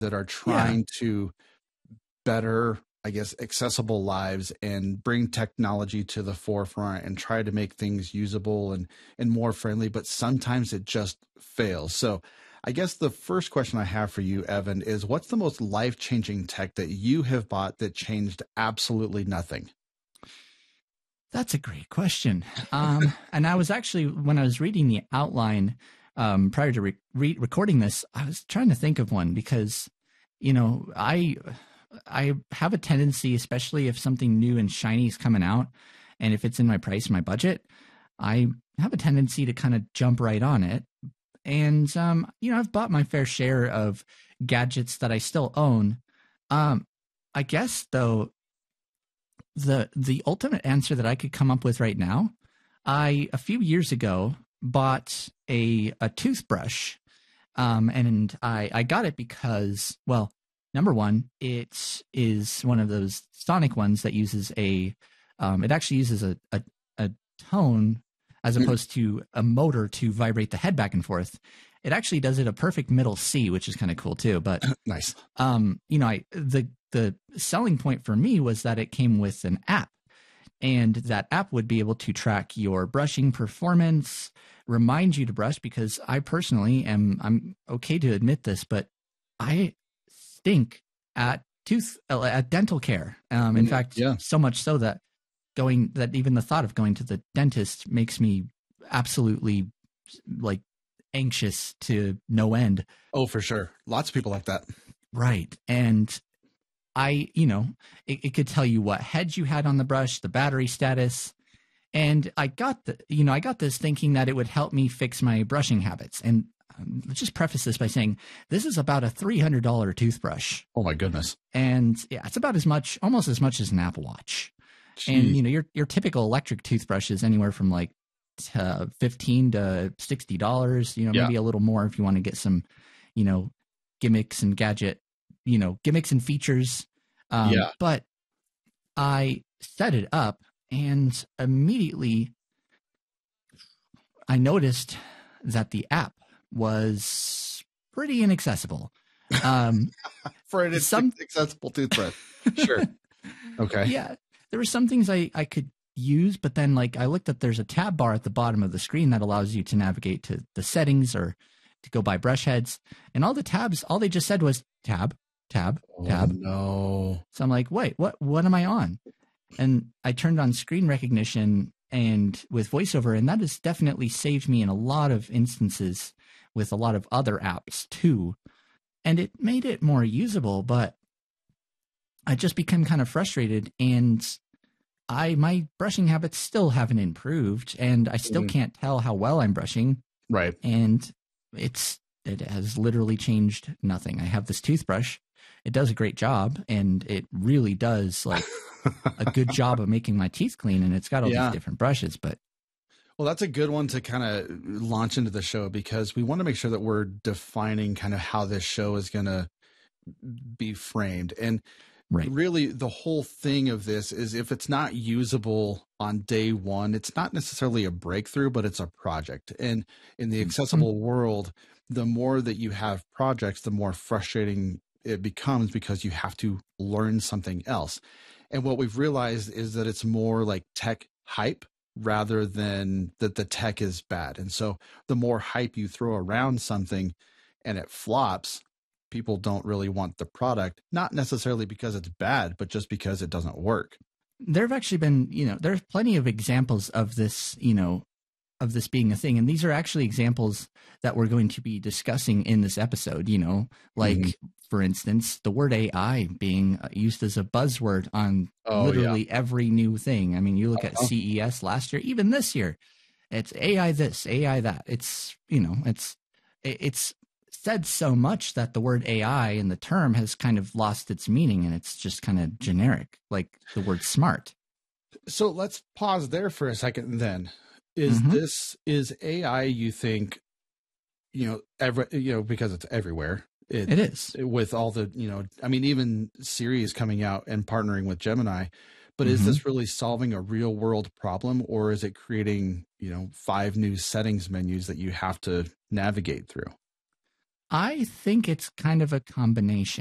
that are trying to better, I guess, accessible lives and bring technology to the forefront and try to make things usable and more friendly, but sometimes it just fails. So I guess the first question I have for you, Evan, is what's the most life-changing tech that you have bought that changed absolutely nothing? That's a great question. And I was actually, when I was reading the outline prior to recording this, I was trying to think of one because, you know, I have a tendency, especially if something new and shiny is coming out, and if it's in my price and my budget, I have a tendency to kind of jump right on it. And, you know, I've bought my fair share of gadgets that I still own. I guess, though, the ultimate answer that I could come up with right now, a few years ago bought a toothbrush, and I got it because, well, number one, it is one of those sonic ones that uses it actually uses a tone as opposed to a motor to vibrate the head back and forth. It actually does it a perfect middle C, which is kind of cool too. But nice. You know, the selling point for me was that it came with an app, and that app would be able to track your brushing performance, remind you to brush, because I personally I'm okay to admit this, but I stink at dental care. In fact, so much so that even the thought of going to the dentist makes me absolutely like anxious to no end. Oh, for sure. Lots of people like that. Right. And you know, it could tell you what heads you had on the brush, the battery status. And I got this thinking that it would help me fix my brushing habits. And let's just preface this by saying this is about a $300 toothbrush. Oh my goodness. And yeah, it's about almost as much as an Apple Watch. Jeez. And you know, your typical electric toothbrush is anywhere from like $15 to $60, you know, maybe a little more if you want to get some, you know, gimmicks and features. But I set it up and immediately I noticed that the app was pretty inaccessible. For an accessible toothbrush. Sure. Okay. Yeah. There were some things I could use, but then like I looked up, there's a tab bar at the bottom of the screen that allows you to navigate to the settings or to go by brush heads, and all the tabs, all they just said was tab. Oh, no. So I'm like, wait, what am I on? And I turned on screen recognition and with VoiceOver, and that has definitely saved me in a lot of instances with a lot of other apps too. And it made it more usable, but I just became kind of frustrated, and my brushing habits still haven't improved, and I still can't tell how well I'm brushing. Right. And it has literally changed nothing. I have this toothbrush. It does a great job, and it really does like a good job of making my teeth clean, and it's got all these different brushes, but well, that's a good one to kind of launch into the show, because we want to make sure that we're defining kind of how this show is going to be framed. And really the whole thing of this is if it's not usable on day one, it's not necessarily a breakthrough, but it's a project. And in the accessible world, the more that you have projects, the more frustrating it becomes because you have to learn something else. And what we've realized is that it's more like tech hype rather than that the tech is bad. And so the more hype you throw around something and it flops, people don't really want the product, not necessarily because it's bad, but just because it doesn't work. There have actually been, you know, there's plenty of examples of this, you know, of this being a thing. And these are actually examples that we're going to be discussing in this episode, you know, like, for instance, the word AI being used as a buzzword on literally every new thing. I mean, you look at CES last year, even this year, it's AI this, AI that. It's, you know, it's said so much that the word AI and the term has kind of lost its meaning, and it's just kind of generic, like the word smart. So let's pause there for a second then. Is AI, you think, you know, because it's everywhere. It is, with all the, you know, I mean, even Siri is coming out and partnering with Gemini, but is this really solving a real world problem, or is it creating, you know, 5 new settings menus that you have to navigate through? I think it's kind of a combination.